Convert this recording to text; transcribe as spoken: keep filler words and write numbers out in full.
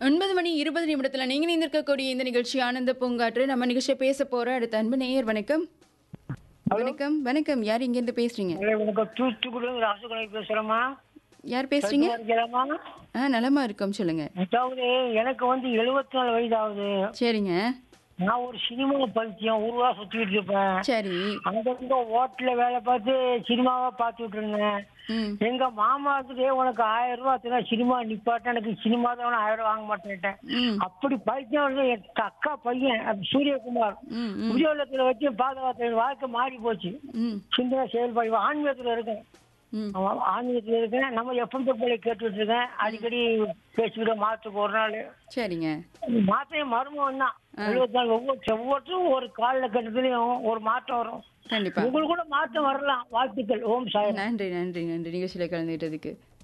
ஒன்பது மணி இருபது நிமிடத்துல நீங்க இணைந்திருக்கக்கூடிய இந்த நிகழ்ச்சி ஆனந்த பூங்காற்று. நம்ம நிகழ்ச்சியை பேச போற அடுத்த அன்பு நேயர் வணக்கம். ஹலோ. வணக்கம், வணக்கம். யார் இங்கேருந்து பேசுறீங்க? ஹலோ, வணக்கம். தூத்துக்குடியில ராசகுணை பேசுறேம்மா. யார் பேசுறீங்க? சௌக்கியமா இருக்கீங்களாம்மா? ஆ நலமா இருக்கோம். சொல்லுங்க. அதாவது எனக்கு வந்து எழுபத்தி நாலு வயது ஆகுது. சரிங்க. நான் ஒரு சினிமா பைத்தியம் ஊருவா சுத்திட்டு இருப்பேன். சரி. அங்கங்க ஹோட்டல்ல வேலை பார்த்து சினிமாவா பார்த்துட்டு இருந்தேன். ம். எங்க மாமாவுக்கு உனக்கு ஆயிரம் ரூபாய் தந்தா சினிமா நிப்பாட்ட, எனக்கு சினிமா தான் ஆயிரம் ரூபாய் வாங்க மாட்டேன்ட்டேன். ம். அப்படி பைத்தியம் வந்து என் அக்கா பையன் அது சூரியகுமார் ம். ம். உத்தியோகத்துல வச்சு பாதுகாத்து வாழ்க்கை மாறி போச்சு. ம். சிந்தனை செயல்பாடு ஆன்மீகத்துல இருக்கேன். ம். ஆமா, ஆன்மீகத்துல இருக்கேன். நம்ம எப்பவும் போல கேட்டுட்டு இருக்கேன். அடிக்கடி பேசிக்கிட்ட மாசத்துக்கு ஒரு நாள் சரிங்க. மாசம் மருமகம் தான். எழுபத்தி நாலு ஒவ்வொரு ஒவ்வொருத்தரும் ஒரு கால கட்டத்துலயும் ஒரு மாற்றம் வரும். கண்டிப்பா. உங்களுக்கு கூட மாற்றம் வரலாம். வாழ்த்துக்கள். ஓம் சாய். நன்றி, நன்றி, நன்றி. நிகழ்ச்சியில கலந்துகிட்டதுக்கு.